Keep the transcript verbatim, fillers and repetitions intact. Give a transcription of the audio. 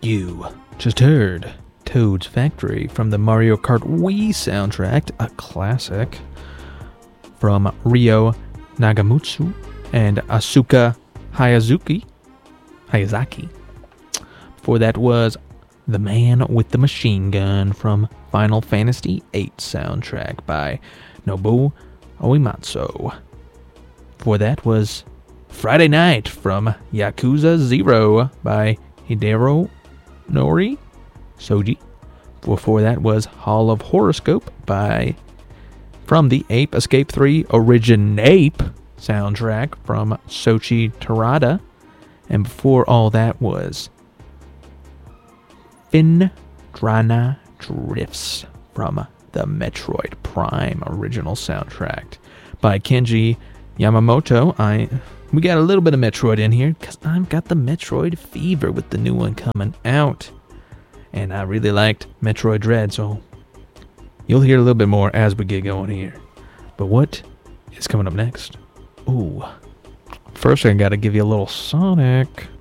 You just heard Toad's Factory from the Mario Kart Wii soundtrack, a classic, from Ryo Nagamotsu and Asuka Hayazuki. Hayazaki. Before that was The Man with the Machine Gun from Final Fantasy eight soundtrack by Nobuo Uematsu. Before that was Friday Night from Yakuza Zero by Hideo Nori Soji. Before that was Hall of Horoscope by from the Ape Escape three Originape soundtrack from Soichi Terada. And before all that was Phindrana Drifts from the Metroid Prime original soundtrack by Kenji Yamamoto. I we got a little bit of Metroid in here because I've got the Metroid fever with the new one coming out. And I really liked Metroid Dread, so you'll hear a little bit more as we get going here. But what is coming up next? Ooh. First, I gotta give you a little Sonic.